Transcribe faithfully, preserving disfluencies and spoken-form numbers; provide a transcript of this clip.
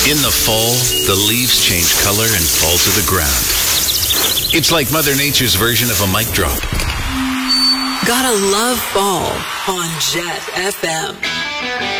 In the fall, the leaves change color and fall to the ground. It's like Mother Nature's version of a mic drop. Gotta love fall on Jet F M.